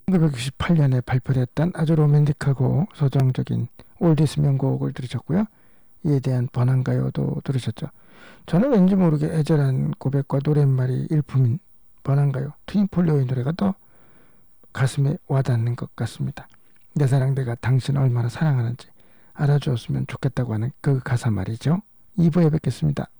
1968년에 발표됐던 아주 로맨틱하고 서정적인 올디스 명곡을 들으셨고요. 이에 대한 번안가요도 들으셨죠. 저는 왠지 모르게 애절한 고백과 노랫말이 일품인 번안가요 트윈폴리오의 노래가 더 가슴에 와닿는 것 같습니다. 내 사랑 내가 당신을 얼마나 사랑하는지 알아주었으면 좋겠다고 하는 그 가사 말이죠. 2부에 뵙겠습니다.